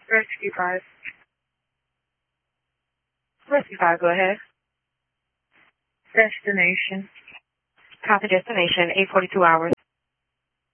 Rescue 5. Rescue 5, go ahead. Destination. Copy destination, 8:42 hours.